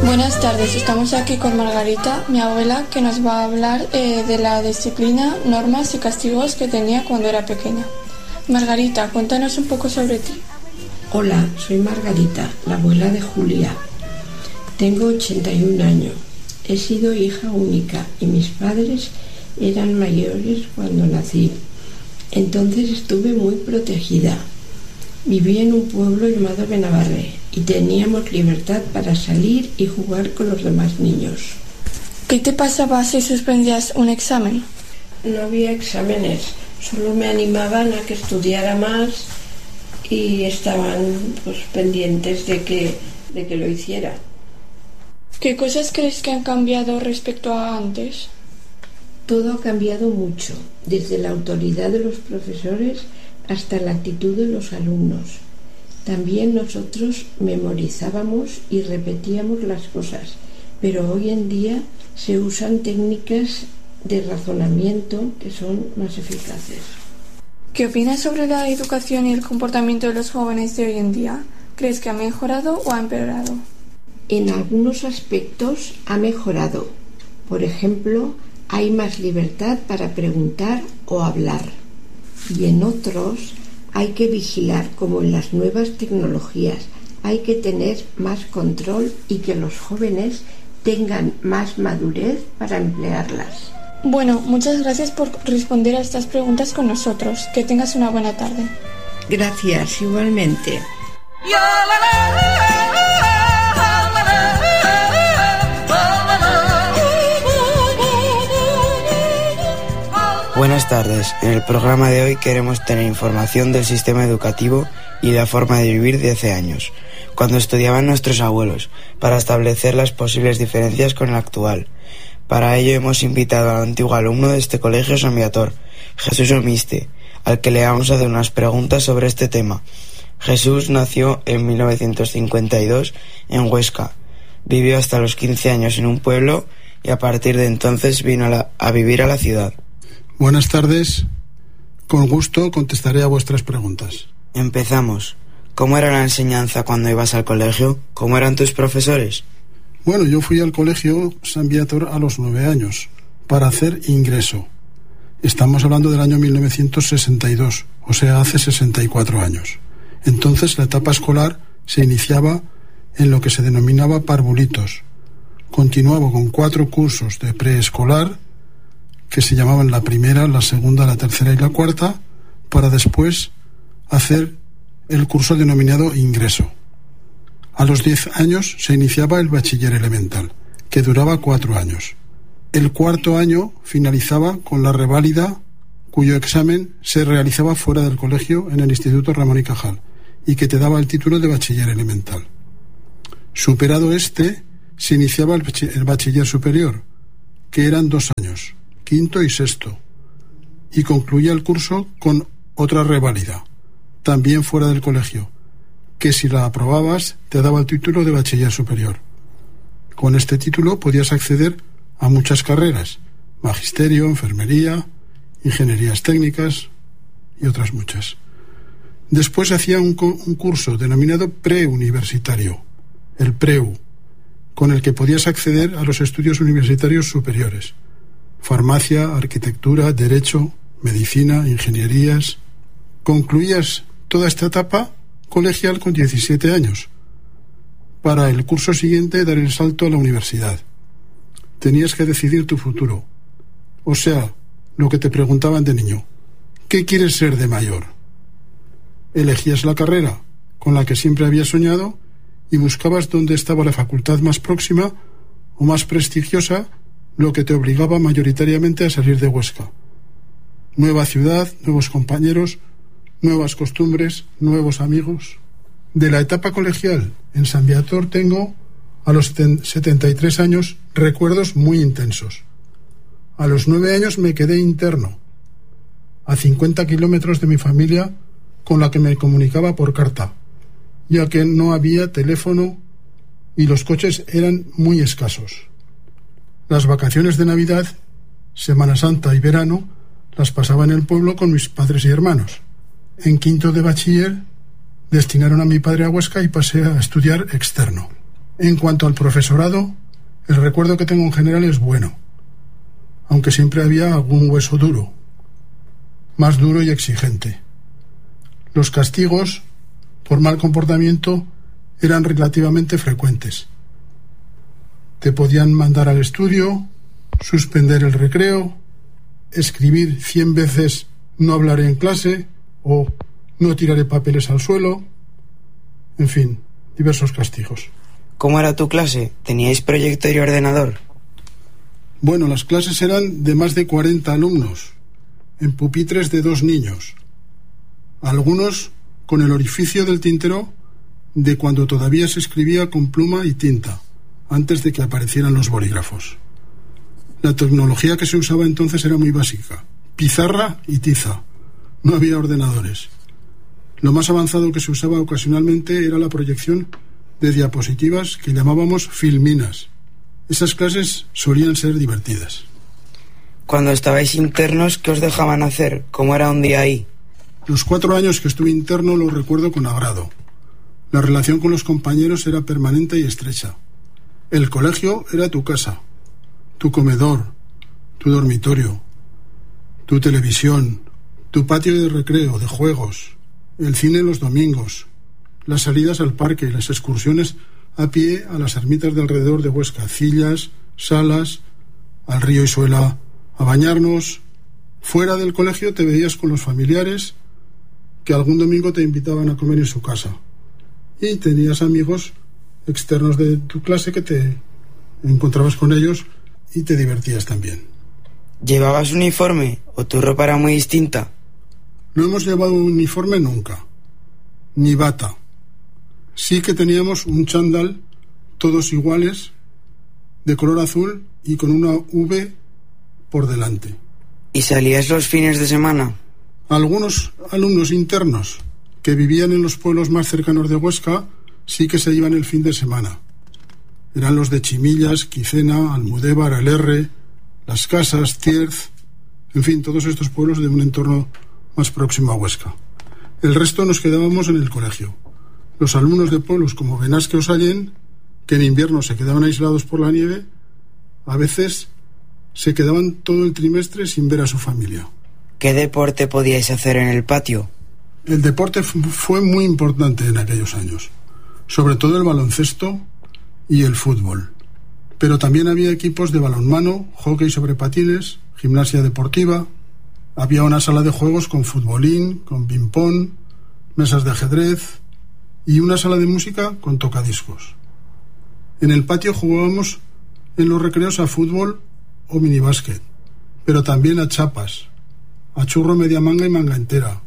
Buenas tardes, estamos aquí con Margarita, mi abuela, que nos va a hablar de la disciplina, normas y castigos que tenía cuando era pequeña. Margarita, cuéntanos un poco sobre ti. Hola, soy Margarita, la abuela de Julia. Tengo 81 años. He sido hija única y mis padres eran mayores cuando nací. Entonces estuve muy protegida. Viví en un pueblo llamado Benabarre y teníamos libertad para salir y jugar con los demás niños. ¿Qué te pasaba si suspendías un examen? No había exámenes, solo me animaban a que estudiara más y estaban pendientes de que lo hiciera. ¿Qué cosas crees que han cambiado respecto a antes? Todo ha cambiado mucho, desde la autoridad de los profesores hasta la actitud de los alumnos. También nosotros memorizábamos y repetíamos las cosas, pero hoy en día se usan técnicas de razonamiento que son más eficaces. ¿Qué opinas sobre la educación y el comportamiento de los jóvenes de hoy en día? ¿Crees que ha mejorado o ha empeorado? En algunos aspectos ha mejorado. Por ejemplo, hay más libertad para preguntar o hablar. Y en otros hay que vigilar, como en las nuevas tecnologías. Hay que tener más control y que los jóvenes tengan más madurez para emplearlas. Bueno, muchas gracias por responder a estas preguntas con nosotros. Que tengas una buena tarde. Gracias, igualmente. Buenas tardes. En el programa de hoy queremos tener información del sistema educativo y la forma de vivir de hace años, cuando estudiaban nuestros abuelos, para establecer las posibles diferencias con el actual. Para ello hemos invitado al antiguo alumno de este colegio San Viator, Jesús Omiste, al que le vamos a hacer unas preguntas sobre este tema. Jesús nació en 1952 en Huesca. Vivió hasta los 15 años en un pueblo y a partir de entonces vino a vivir a la ciudad. Buenas tardes. Con gusto contestaré a vuestras preguntas. Empezamos. ¿Cómo era la enseñanza cuando ibas al colegio? ¿Cómo eran tus profesores? Bueno, yo fui al colegio San Viator a los 9 años para hacer ingreso. Estamos hablando del año 1962, o sea, hace 64 años. Entonces la etapa escolar se iniciaba en lo que se denominaba parvulitos. Continuaba con 4 cursos de preescolar, que se llamaban la primera, la segunda, la tercera y la cuarta, para después hacer el curso denominado ingreso. A los 10 años se iniciaba el bachiller elemental, que duraba 4 años. El cuarto año finalizaba con la reválida, cuyo examen se realizaba fuera del colegio en el Instituto Ramón y Cajal, y que te daba el título de bachiller elemental. Superado este, se iniciaba el bachiller superior, que eran 2 años, quinto y sexto, y concluía el curso con otra reválida, también fuera del colegio, que si la aprobabas te daba el título de bachiller superior. Con este título podías acceder a muchas carreras: magisterio, enfermería, ingenierías técnicas y otras muchas. Después hacía un curso denominado preuniversitario, el PREU, con el que podías acceder a los estudios universitarios superiores: farmacia, arquitectura, derecho, medicina, ingenierías. Concluías toda esta etapa colegial con 17 años, para el curso siguiente dar el salto a la universidad. Tenías que decidir tu futuro, o sea, lo que te preguntaban de niño: ¿qué quieres ser de mayor? Elegías la carrera con la que siempre habías soñado y buscabas dónde estaba la facultad más próxima o más prestigiosa, lo que te obligaba mayoritariamente a salir de Huesca. Nueva ciudad, nuevos compañeros, nuevas costumbres, nuevos amigos. De la etapa colegial en San Viator tengo, a los 73 años, recuerdos muy intensos. A los 9 años me quedé interno, a 50 kilómetros de mi familia, con la que me comunicaba por carta, ya que no había teléfono y los coches eran muy escasos. Las vacaciones de Navidad, Semana Santa y verano las pasaba en el pueblo con mis padres y hermanos. En quinto de bachiller destinaron a mi padre a Huesca y pasé a estudiar externo. En cuanto al profesorado, el recuerdo que tengo en general es bueno, aunque siempre había algún hueso duro, más duro y exigente. Los castigos por mal comportamiento eran relativamente frecuentes. Te podían mandar al estudio, suspender el recreo, escribir 100 veces "no hablaré en clase" o "no tiraré papeles al suelo", en fin, diversos castigos. ¿Cómo era tu clase? ¿Teníais proyector y ordenador? Bueno, las clases eran de más de 40 alumnos, en pupitres de 2 niños, algunos con el orificio del tintero de cuando todavía se escribía con pluma y tinta, antes de que aparecieran los bolígrafos. La tecnología que se usaba entonces era muy básica: pizarra y tiza. No había ordenadores. Lo más avanzado que se usaba ocasionalmente era la proyección de diapositivas que llamábamos filminas. Esas clases solían ser divertidas. Cuando estabais internos, ¿qué os dejaban hacer? ¿Cómo era un día ahí? Los 4 años que estuve interno los recuerdo con agrado. La relación con los compañeros era permanente y estrecha. El colegio era tu casa, tu comedor, tu dormitorio, tu televisión, tu patio de recreo, de juegos, el cine los domingos, las salidas al parque y las excursiones a pie a las ermitas de alrededor de Huesca, Cillas, Salas, al río Isuela, a bañarnos. Fuera del colegio te veías con los familiares que algún domingo te invitaban a comer en su casa. Y tenías amigos externos de tu clase que te encontrabas con ellos y te divertías también. ¿Llevabas uniforme o tu ropa era muy distinta? No hemos llevado uniforme nunca, ni bata. Sí que teníamos un chándal, todos iguales, de color azul y con una V por delante. ¿Y salías los fines de semana? Algunos alumnos internos que vivían en los pueblos más cercanos de Huesca sí que se iban el fin de semana. Eran los de Chimillas, Quicena, Almudévar, El R, Las Casas, Tierz, en fin, todos estos pueblos de un entorno más próximo a Huesca. El resto nos quedábamos en el colegio. Los alumnos de pueblos como Benasque o Sallén, que en invierno se quedaban aislados por la nieve, a veces se quedaban todo el trimestre sin ver a su familia. ¿Qué deporte podíais hacer en el patio? El deporte fue muy importante en aquellos años, sobre todo el baloncesto y el fútbol. Pero también había equipos de balonmano, hockey sobre patines, gimnasia deportiva. Había una sala de juegos con futbolín, con ping-pong, mesas de ajedrez y una sala de música con tocadiscos. En el patio jugábamos en los recreos a fútbol o minibásquet, pero también a chapas, a churro media manga y manga entera,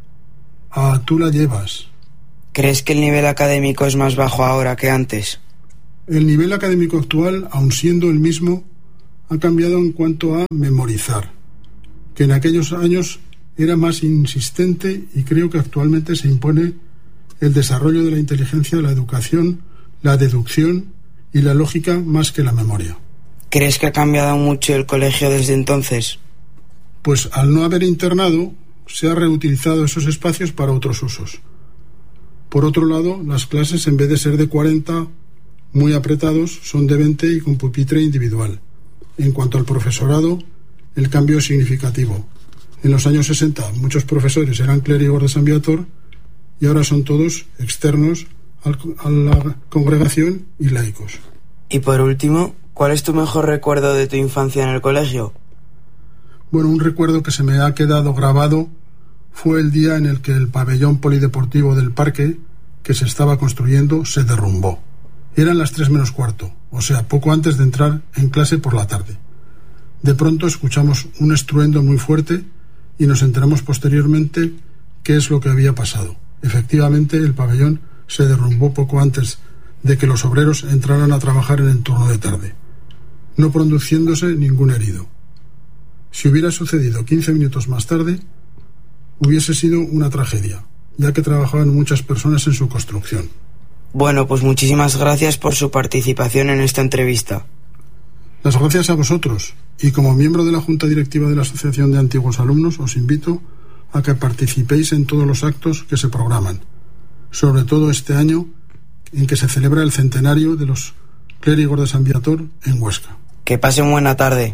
a tú la llevas. ¿Crees que el nivel académico es más bajo ahora que antes? El nivel académico actual, aun siendo el mismo, ha cambiado en cuanto a memorizar, que en aquellos años era más insistente, y creo que actualmente se impone el desarrollo de la inteligencia, la educación, la deducción y la lógica más que la memoria. ¿Crees que ha cambiado mucho el colegio desde entonces? Pues al no haber internado, se ha reutilizado esos espacios para otros usos. Por otro lado, las clases, en vez de ser de 40, muy apretados, son de 20 y con pupitre individual. En cuanto al profesorado, el cambio es significativo. En los años 60 muchos profesores eran clérigos de San Viator y ahora son todos externos a la congregación y laicos. Y por último, ¿cuál es tu mejor recuerdo de tu infancia en el colegio? Bueno, un recuerdo que se me ha quedado grabado fue el día en el que el pabellón polideportivo del parque que se estaba construyendo se derrumbó. Eran las 3 menos cuarto, o sea, poco antes de entrar en clase por la tarde. De pronto escuchamos un estruendo muy fuerte y nos enteramos posteriormente qué es lo que había pasado. Efectivamente, el pabellón se derrumbó poco antes de que los obreros entraran a trabajar en el turno de tarde, no produciéndose ningún herido. Si hubiera sucedido 15 minutos más tarde, hubiese sido una tragedia, ya que trabajaban muchas personas en su construcción. Bueno, pues muchísimas gracias por su participación en esta entrevista. Las gracias a vosotros, y como miembro de la Junta Directiva de la Asociación de Antiguos Alumnos os invito a que participéis en todos los actos que se programan, sobre todo este año, en que se celebra el centenario de los clérigos de San Viator en Huesca. Que pasen buena tarde.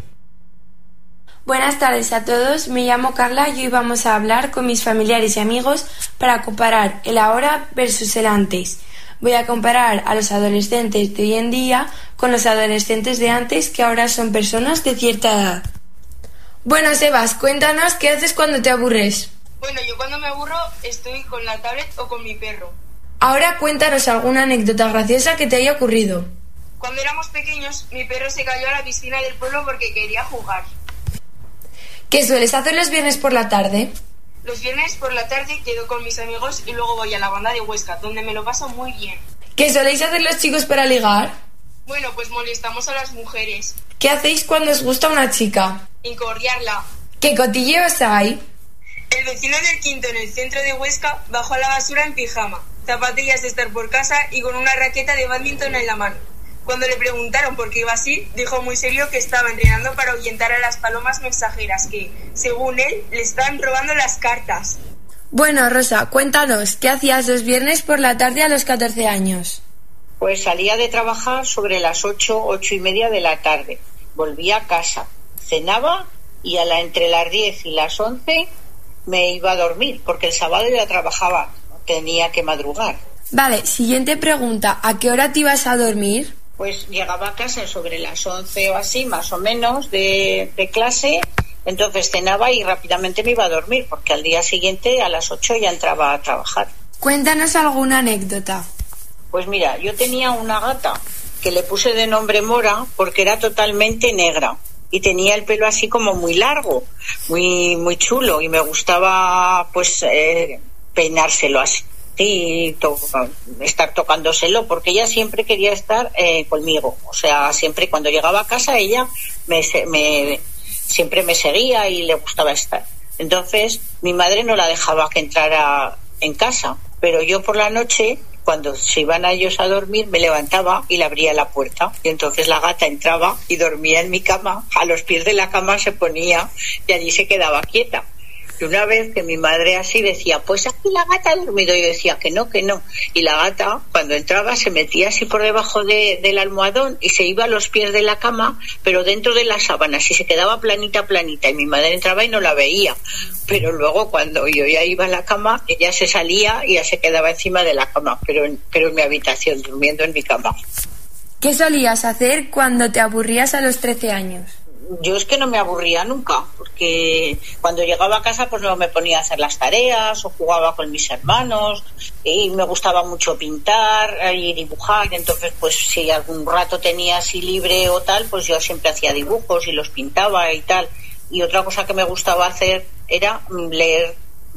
Buenas tardes a todos, me llamo Carla y hoy vamos a hablar con mis familiares y amigos para comparar el ahora versus el antes. Voy a comparar a los adolescentes de hoy en día con los adolescentes de antes, que ahora son personas de cierta edad. Bueno, Sebas, cuéntanos qué haces cuando te aburres. Bueno, yo cuando me aburro estoy con la tablet o con mi perro. Ahora cuéntanos alguna anécdota graciosa que te haya ocurrido. Cuando éramos pequeños, mi perro se cayó a la piscina del pueblo porque quería jugar. ¿Qué sueles hacer los viernes por la tarde? Los viernes por la tarde quedo con mis amigos y luego voy a la banda de Huesca, donde me lo paso muy bien. ¿Qué soléis hacer los chicos para ligar? Bueno, pues molestamos a las mujeres. ¿Qué hacéis cuando os gusta una chica? Incordiarla. ¿Qué cotilleos hay? El vecino del quinto en el centro de Huesca bajó a la basura en pijama, zapatillas de estar por casa y con una raqueta de bádminton en la mano. Cuando le preguntaron por qué iba así, dijo muy serio que estaba entrenando para ahuyentar a las palomas mensajeras que, según él, le estaban robando las cartas. Bueno, Rosa, cuéntanos, ¿qué hacías los viernes por la tarde a los 14 años? Pues salía de trabajar sobre las 8:30 de la tarde. Volvía a casa, cenaba y entre las 10 y las 11 me iba a dormir, porque el sábado ya trabajaba, tenía que madrugar. Vale, siguiente pregunta, ¿a qué hora te ibas a dormir? Pues llegaba a casa sobre las 11 o así, más o menos, de clase, entonces cenaba y rápidamente me iba a dormir, porque al día siguiente a las 8 ya entraba a trabajar. Cuéntanos alguna anécdota. Pues mira, yo tenía una gata que le puse de nombre Mora porque era totalmente negra y tenía el pelo así como muy largo, muy, muy chulo, y me gustaba pues peinárselo así. Sí, estar tocándoselo, porque ella siempre quería estar conmigo. O sea, siempre cuando llegaba a casa ella siempre me seguía y le gustaba estar. Entonces mi madre no la dejaba que entrara en casa, pero yo por la noche, cuando se iban a ellos a dormir, me levantaba y le abría la puerta, y entonces la gata entraba y dormía en mi cama, a los pies de la cama se ponía y allí se quedaba quieta. Y una vez que mi madre así decía, pues aquí la gata ha dormido, yo decía que no, y la gata cuando entraba se metía así por debajo del almohadón y se iba a los pies de la cama, pero dentro de las sábanas, y se quedaba planita, y mi madre entraba y no la veía, pero luego cuando yo ya iba a la cama, ella se salía y ya se quedaba encima de la cama, pero en mi habitación, durmiendo en mi cama. ¿Qué solías hacer cuando te aburrías a los 13 años? Yo es que no me aburría nunca, porque cuando llegaba a casa pues no me ponía a hacer las tareas o jugaba con mis hermanos, y me gustaba mucho pintar y dibujar. Entonces pues si algún rato tenía así libre o tal, pues yo siempre hacía dibujos y los pintaba y tal. Y otra cosa que me gustaba hacer era leer.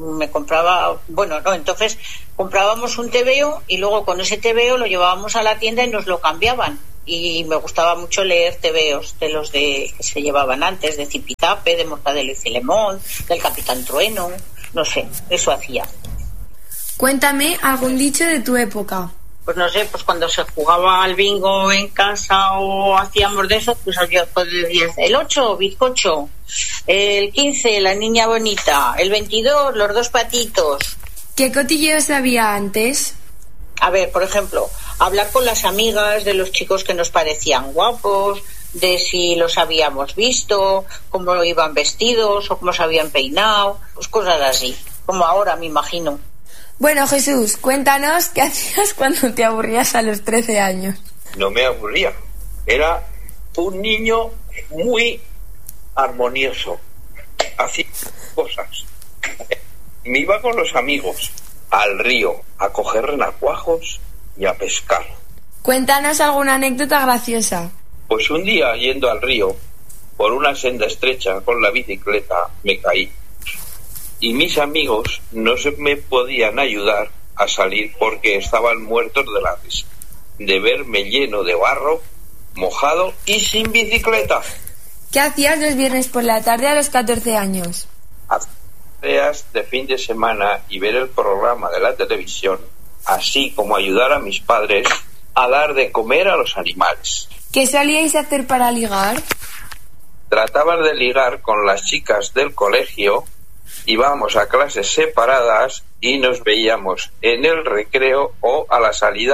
Entonces comprábamos un TVO y luego con ese TVO lo llevábamos a la tienda y nos lo cambiaban. Y me gustaba mucho leer TVOs de los que se llevaban antes, de Zipizape, de Mortadelo y Filemón, del Capitán Trueno, no sé, eso hacía. Cuéntame algún dicho de tu época. Pues no sé, pues cuando se jugaba al bingo en casa o hacíamos de eso, pues yo decía el 8, bizcocho, el 15, la niña bonita, el 22, los dos patitos. ¿Qué cotilleos había antes? A ver, por ejemplo, hablar con las amigas de los chicos que nos parecían guapos, de si los habíamos visto, cómo iban vestidos o cómo se habían peinado, pues cosas así, como ahora me imagino. Bueno, Jesús, cuéntanos qué hacías cuando te aburrías a los 13 años. No me aburría, era un niño muy armonioso, hacía cosas. Me iba con los amigos al río a coger renacuajos y a pescar. Cuéntanos alguna anécdota graciosa. Pues un día, yendo al río por una senda estrecha con la bicicleta, me caí y mis amigos no se me podían ayudar a salir porque estaban muertos de la risa de verme lleno de barro, mojado y sin bicicleta. ¿Qué hacías los viernes por la tarde a los 14 años? Tareas de fin de semana y ver el programa de la televisión, así como ayudar a mis padres a dar de comer a los animales. ¿Qué solíais hacer para ligar? Trataba de ligar con las chicas del colegio, íbamos a clases separadas y nos veíamos en el recreo o a la salida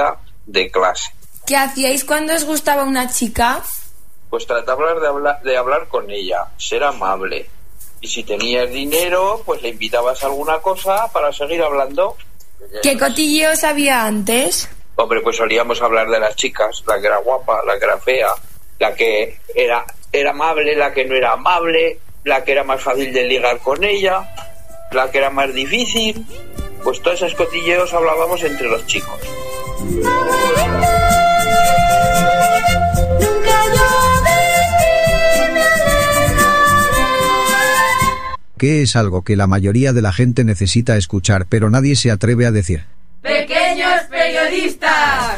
de clase. ¿Qué hacíais cuando os gustaba una chica? Pues trataba de hablar con ella, ser amable. Y si tenías dinero, pues le invitabas a alguna cosa para seguir hablando. ¿Qué cotilleos había antes? Hombre, pues solíamos hablar de las chicas, la que era guapa, la que era fea, la que era amable, la que no era amable, la que era más fácil de ligar con ella, la que era más difícil. Pues todos esos cotilleos hablábamos entre los chicos. ¿Qué es algo que la mayoría de la gente necesita escuchar, pero nadie se atreve a decir? ¡Pequeños periodistas!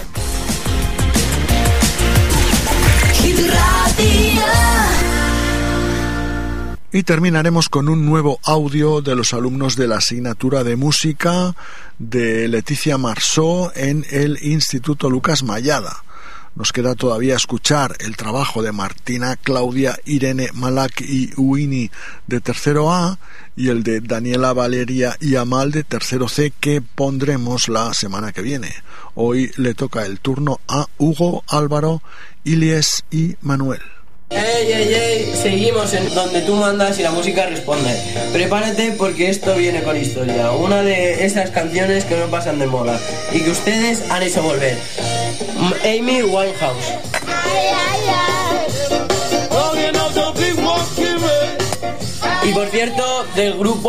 Y terminaremos con un nuevo audio de los alumnos de la asignatura de música de Leticia Marsó en el Instituto Lucas Mayada. Nos queda todavía escuchar el trabajo de Martina, Claudia, Irene, Malak y Uini de tercero A y el de Daniela, Valeria y Amal de tercero C, que pondremos la semana que viene. Hoy le toca el turno a Hugo, Álvaro, Ilies y Manuel. ¡Ey, ey, ey! Seguimos en donde tú mandas y la música responde. Prepárate porque esto viene con historia. Una de esas canciones que no pasan de moda y que ustedes han hecho volver. Amy Winehouse. Y por cierto, del grupo